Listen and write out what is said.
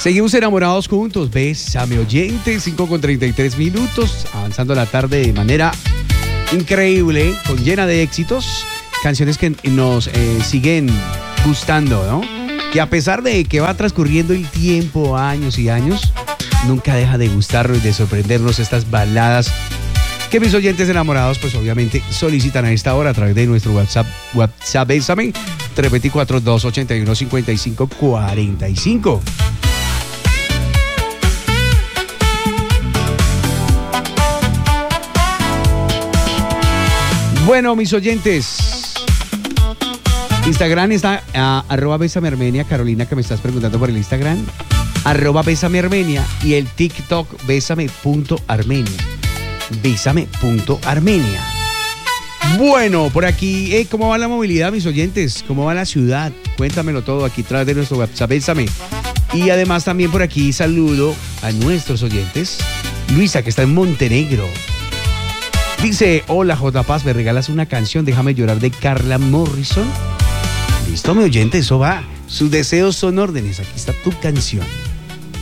Seguimos enamorados juntos. Bésame, oyente, 5:33, avanzando la tarde de manera increíble, llena de éxitos, canciones que nos siguen gustando, ¿no? Que a pesar de que va transcurriendo el tiempo, años y años, nunca deja de gustarnos y de sorprendernos estas baladas que mis oyentes enamorados, pues obviamente solicitan a esta hora a través de nuestro WhatsApp Bésame, 324-281-5545. Bueno, mis oyentes, Instagram está @Bésame Armenia. Carolina, que me estás preguntando por el Instagram, @Bésame Armenia, y el TikTok bésame.armenia. Bésame.armenia. Bueno, por aquí, ¿cómo va la movilidad, mis oyentes? ¿Cómo va la ciudad? Cuéntamelo todo aquí a través de nuestro WhatsApp Bésame. Y además también por aquí saludo a nuestros oyentes. Luisa, que está en Montenegro. Dice: hola J. Paz, ¿me regalas una canción? Déjame llorar, de Carla Morrison. Listo, mi oyente, eso va. Sus deseos son órdenes. Aquí está tu canción.